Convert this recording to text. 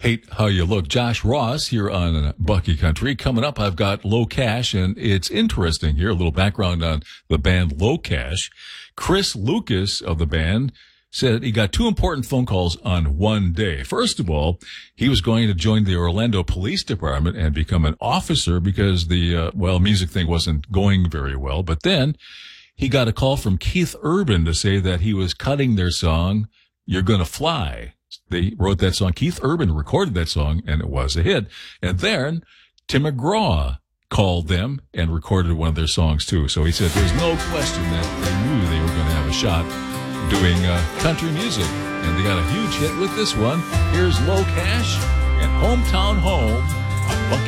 Hate How You Look. Josh Ross here on Bucky Country. Coming up, I've got Low Cash, and it's interesting here, a little background on the band Low Cash. Chris Lucas of the band said he got two important phone calls on one day. First of all, he was going to join the Orlando Police Department and become an officer because the, music thing wasn't going very well. But then he got a call from Keith Urban to say that he was cutting their song, You're Gonna Fly. They wrote that song. Keith Urban recorded that song, and it was a hit. And then Tim McGraw called them and recorded one of their songs, too. So he said there's no question that they knew they were going to have a shot doing country music. And they got a huge hit with this one. Here's Low Cash and Hometown Home on Bucky